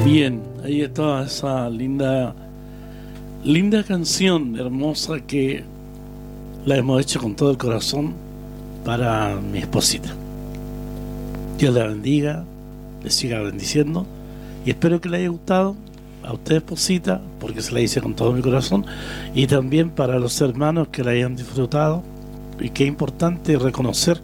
Bien, ahí está esa linda canción hermosa que la hemos hecho con todo el corazón para mi esposita. Dios la bendiga, le siga bendiciendo y espero que le haya gustado a usted, esposita, porque se la hice con todo mi corazón, y también para los hermanos que la hayan disfrutado. Y qué importante reconocer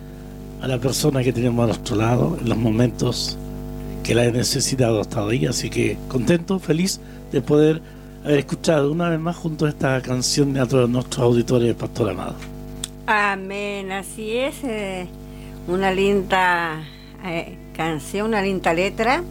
a la persona que tenemos a nuestro lado en los momentos que la he necesitado hasta hoy. Así que contento, feliz de poder haber escuchado una vez más junto a esta canción a todos nuestros auditores, Pastor amado. Amén, así es. Una linda canción, una linda letra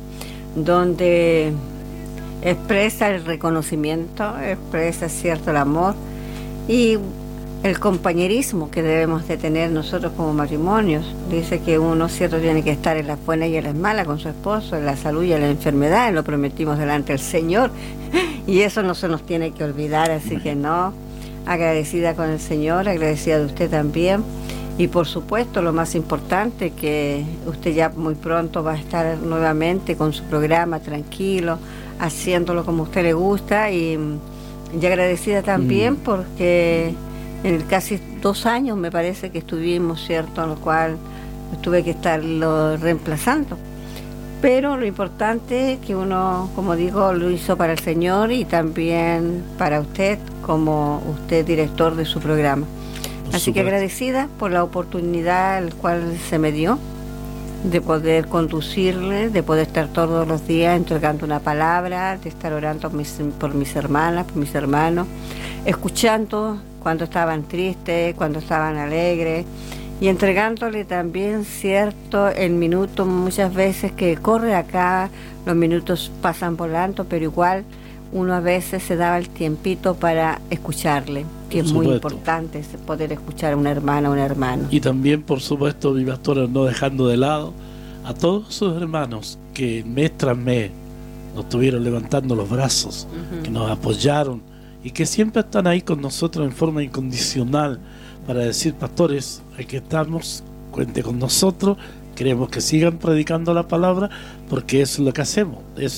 donde expresa el reconocimiento, expresa cierto el amor y el compañerismo que debemos de tener nosotros como matrimonios. Dice que uno cierto tiene que estar en las buenas y en las malas con su esposo, en la salud y en la enfermedad, lo prometimos delante del Señor y eso no se nos tiene que olvidar, así que no, agradecida con el Señor, agradecida de usted también. Y por supuesto, lo más importante, que usted ya muy pronto va a estar nuevamente con su programa tranquilo, haciéndolo como a usted le gusta, y agradecida también porque en casi 2 años me parece que estuvimos, ¿cierto?, en lo cual tuve que estarlo reemplazando. Pero lo importante es que uno, como digo, lo hizo para el Señor y también para usted, como usted director de su programa. Así que agradecida por la oportunidad al cual se me dio de poder conducirle, de poder estar todos los días entregando una palabra, de estar orando por mis hermanas, por mis hermanos, escuchando cuando estaban tristes, cuando estaban alegres y entregándole también, cierto, el minuto muchas veces que corre acá, los minutos pasan volando, pero igual uno a veces se daba el tiempito para escucharle, que es muy importante poder escuchar a una hermana o un hermano. Y también, por supuesto, mi pastora, no dejando de lado a todos sus hermanos que mes tras mes nos estuvieron levantando los brazos, que nos apoyaron y que siempre están ahí con nosotros en forma incondicional para decir: pastores, aquí estamos, cuente con nosotros. Queremos que sigan predicando la palabra porque eso es lo que hacemos,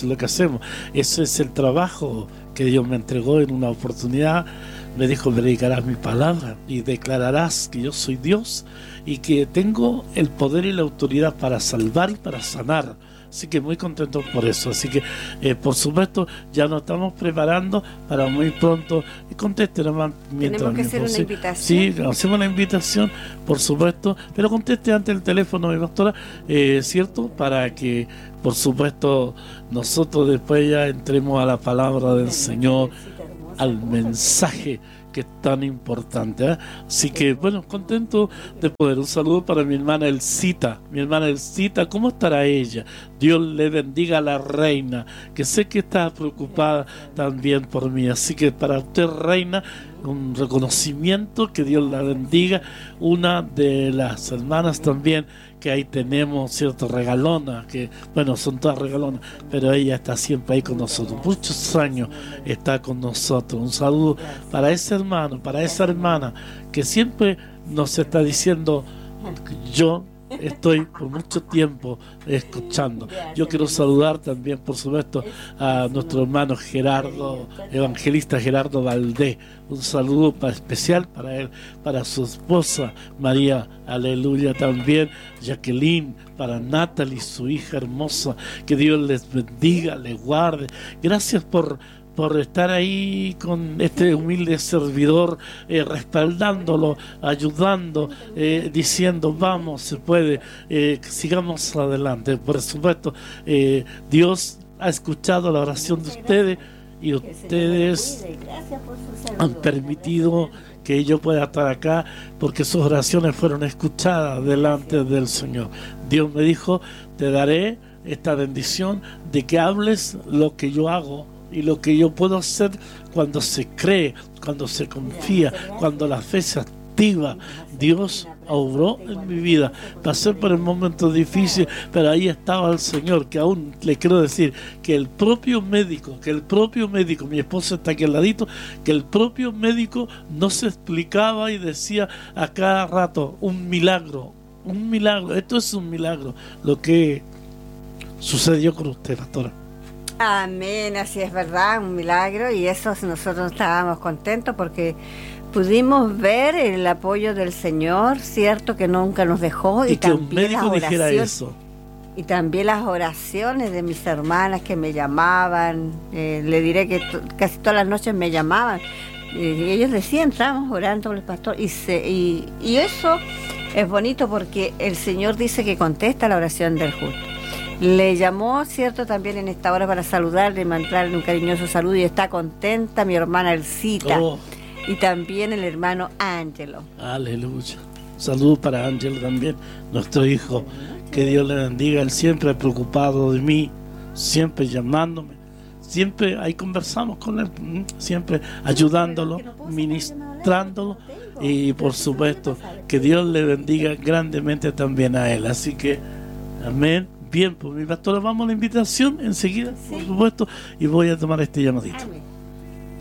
ese es el trabajo que Dios me entregó en una oportunidad. Me dijo: predicarás mi palabra y declararás que yo soy Dios y que tengo el poder y la autoridad para salvar y para sanar. Así que muy contento por eso. Así que, por supuesto, ya nos estamos preparando para muy pronto. Conteste nomás mientras. Tenemos que hacer una invitación. Sí, hacemos la invitación, por supuesto. Pero conteste antes el teléfono, mi pastora, ¿cierto? Para que, por supuesto, nosotros después ya entremos a la palabra del Señor, al mensaje que es tan importante, ¿eh? Así que, bueno, contento de poder. Un saludo para mi hermana Elcita. Mi hermana Elcita, ¿cómo estará ella? Dios le bendiga a la reina, que sé que está preocupada también por mí. Así que para usted, reina, un reconocimiento, que Dios la bendiga. Una de las hermanas también que ahí tenemos, cierto, regalona, que bueno, son todas regalonas, pero ella está siempre ahí con nosotros, muchos años está con nosotros. Un saludo para ese hermano, para esa hermana que siempre nos está diciendo: yo estoy por mucho tiempo escuchando. Yo quiero saludar también, por supuesto, a nuestro hermano Gerardo, evangelista Gerardo Valdés. Un saludo especial para él, para su esposa María, aleluya, también Jacqueline, para Natalie, su hija hermosa. Que Dios les bendiga, les guarde. Gracias por estar ahí con este humilde servidor, respaldándolo, ayudando, diciendo: vamos, se puede, sigamos adelante. Por supuesto, Dios ha escuchado la oración de ustedes y ustedes han permitido que yo pueda estar acá porque sus oraciones fueron escuchadas delante del Señor. Dios me dijo: te daré esta bendición de que hables lo que yo hago y lo que yo puedo hacer cuando se cree, cuando se confía, cuando la fe se activa. Dios obró en mi vida. Pasé por un momento difícil, pero ahí estaba el Señor, que aún le quiero decir que el propio médico, mi esposo está aquí al ladito, que el propio médico no se explicaba y decía a cada rato: un milagro, esto es un milagro, lo que sucedió con usted, pastora. Amén, así es verdad, un milagro, y eso nosotros estábamos contentos porque pudimos ver el apoyo del Señor, cierto, que nunca nos dejó, y que un médico dijera eso. Y también las oraciones de mis hermanas que me llamaban, le diré que casi todas las noches me llamaban, y ellos decían, estábamos orando por el pastor, y eso es bonito porque el Señor dice que contesta la oración del justo. Le llamó, cierto, también en esta hora para saludarle, mandarle un cariñoso saludo, y está contenta mi hermana Elcita, y también el hermano Ángelo. Aleluya. Saludos para Ángelo también, nuestro hijo. Que Dios le bendiga, él siempre preocupado de mí, siempre llamándome, siempre ahí conversamos con él, siempre ayudándolo, ministrándolo, y por supuesto que Dios le bendiga grandemente también a él. Así que, amén. Bien, pues mi pastora, vamos a la invitación enseguida, por supuesto, y voy a tomar este llamadito.